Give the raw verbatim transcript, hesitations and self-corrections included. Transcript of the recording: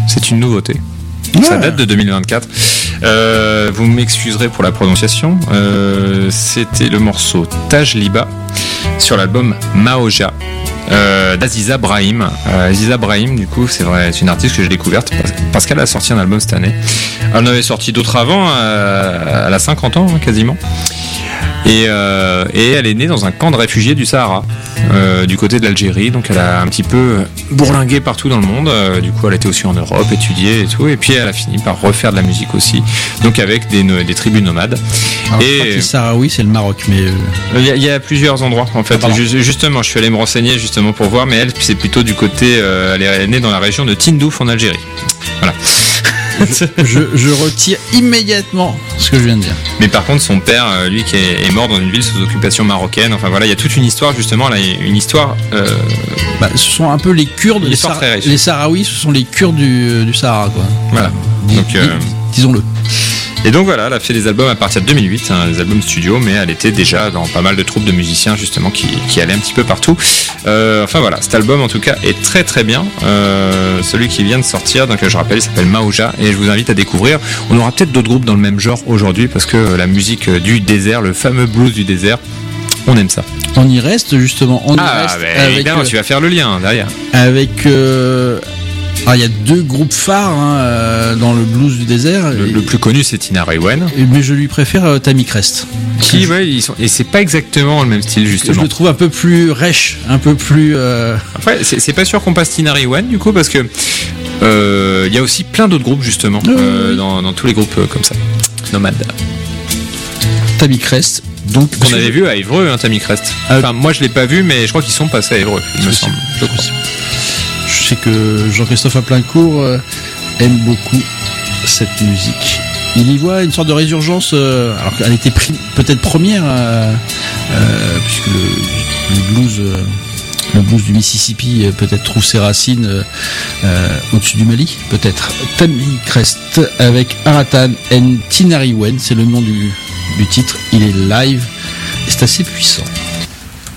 C'est une nouveauté. Ouais. Ça date de deux mille vingt-quatre. Euh, vous m'excuserez pour la prononciation. Euh, c'était le morceau Tajliba sur l'album Maoja. Euh, d'Aziza Brahim. Euh, Aziza Brahim, du coup, c'est vrai, c'est une artiste que j'ai découverte parce, parce qu'elle a sorti un album cette année. Elle en avait sorti d'autres avant. Euh, elle a cinquante ans, hein, quasiment. Et, euh, et elle est née dans un camp de réfugiés du Sahara, euh, du côté de l'Algérie. Donc elle a un petit peu bourlingué partout dans le monde. Euh, du coup, elle était aussi en Europe, étudiée et tout. Et puis elle a fini par refaire de la musique aussi. Donc avec des, des tribus nomades. Alors, et je crois que le Sahraoui, c'est le Maroc, mais il euh... y, y a plusieurs endroits en fait. Ah, justement, je suis allé me renseigner justement pour voir, mais elle, c'est plutôt du côté. Euh, elle est née dans la région de Tindouf en Algérie. Voilà. je, je, je retire immédiatement ce que je viens de dire. Mais par contre, son père, lui, qui est, est mort dans une ville sous occupation marocaine. Enfin voilà, il y a toute une histoire justement. Là, une histoire. Euh... Bah, ce sont un peu les Kurdes. Les, Sar- les Sahraouis, ce sont les Kurdes du, du Sahara, quoi. Voilà. Dis, donc, euh... disons-le. Et donc voilà, elle a fait des albums à partir de deux mille huit, hein, des albums studio, mais elle était déjà dans pas mal de troupes de musiciens justement qui, qui allaient un petit peu partout. Euh, enfin voilà, cet album en tout cas est très très bien. Euh, celui qui vient de sortir, donc je rappelle, il s'appelle Maoja et je vous invite à découvrir. On aura peut-être d'autres groupes dans le même genre aujourd'hui parce que la musique du désert, le fameux blues du désert, on aime ça. On y reste justement. On ah, y reste bah, avec, évidemment, euh, tu vas faire le lien derrière. Avec. Euh... Alors, il y a deux groupes phares hein, dans le blues du désert. Le, et, le plus connu, c'est Tina Rewen. Mais je lui préfère euh, Tammy Crest. Qui, ouais, ils sont, et c'est pas exactement le même style, justement. Je le trouve un peu plus rêche, un peu plus. Euh... Après, c'est, c'est pas sûr qu'on passe Tina Rewen, du coup, parce que il euh, y a aussi plein d'autres groupes, justement, oui, euh, oui. Dans, dans tous les groupes euh, comme ça. Nomades. Tammy Crest. Donc, qu'on avait vu à Évreux, hein, Tammy Crest. Euh, enfin, moi, je l'ai pas vu, mais je crois qu'ils sont passés à Évreux, il me semble. Je crois. Je sais que Jean-Christophe Aplincourt euh, aime beaucoup cette musique. Il y voit une sorte de résurgence, euh, alors qu'elle était prim- peut-être première, euh, euh, puisque le, le blues, euh, le blues du Mississippi euh, peut-être trouve ses racines euh, euh, au-dessus du Mali, peut-être. Tammy Crest avec Aratan and Tinariwen, c'est le nom du, du titre. Il est live et c'est assez puissant.